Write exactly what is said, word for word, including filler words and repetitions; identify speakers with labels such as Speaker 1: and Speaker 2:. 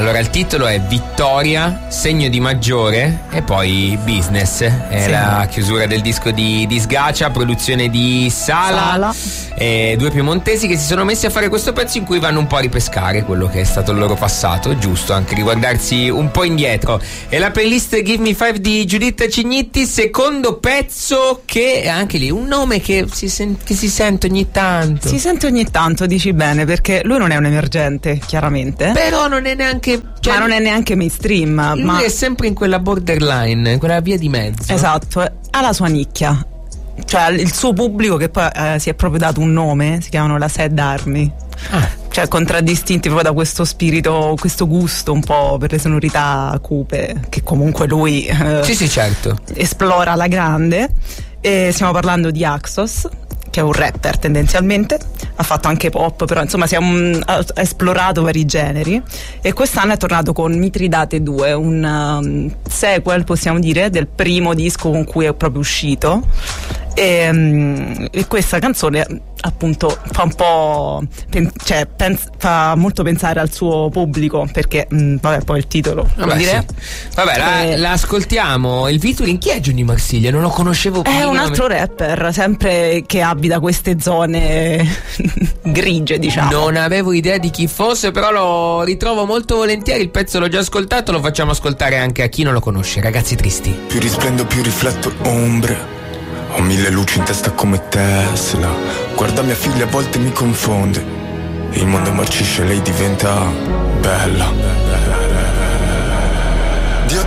Speaker 1: Allora il titolo è Vittoria, segno di maggiore e poi Business. È sì. La chiusura del disco di, di Sgacia, produzione di Sala, Sala. E due piemontesi che si sono messi a fare questo pezzo in cui vanno un po' a ripescare quello che è stato il loro passato, giusto anche riguardarsi un po' indietro. E la playlist Give Me Five di Giuditta Cignitti, secondo pezzo che è anche lì un nome che si, sen- che si sente ogni tanto.
Speaker 2: Si sente ogni tanto, dici bene, perché lui non è un emergente, chiaramente.
Speaker 1: Però non è neanche, cioè,
Speaker 2: ma non è neanche mainstream.
Speaker 1: Lui
Speaker 2: ma
Speaker 1: è sempre in quella borderline, in quella via di mezzo.
Speaker 2: Esatto, ha la sua nicchia. Cioè il suo pubblico che poi eh, si è proprio dato un nome, si chiamano la Sad Army. Ah. Cioè contraddistinti proprio da questo spirito, questo gusto un po' per le sonorità cupe che comunque lui eh,
Speaker 1: sì sì certo
Speaker 2: esplora alla grande. E stiamo parlando di Axos, che è un rapper tendenzialmente, ha fatto anche pop, però insomma si è um, ha esplorato vari generi e quest'anno è tornato con Mitridate due, un um, sequel possiamo dire del primo disco con cui è proprio uscito. E, um, e questa canzone appunto fa un po' pen- cioè pens- fa molto pensare al suo pubblico, perché mh, vabbè poi il titolo
Speaker 1: vabbè, dire. Sì. Vabbè la, eh, la ascoltiamo. Il featuring chi è Giuni Marsiglia? Non lo conoscevo prima.
Speaker 2: È un altro rapper sempre che abita queste zone grigie, diciamo.
Speaker 1: Non avevo idea di chi fosse, però lo ritrovo molto volentieri. Il pezzo l'ho già ascoltato, lo facciamo ascoltare anche a chi non lo conosce. Ragazzi tristi.
Speaker 3: Più risplendo più rifletto ombre, ho mille luci in testa come Tesla. Guarda mia figlia a volte mi confonde, il mondo marcisce, lei diventa bella.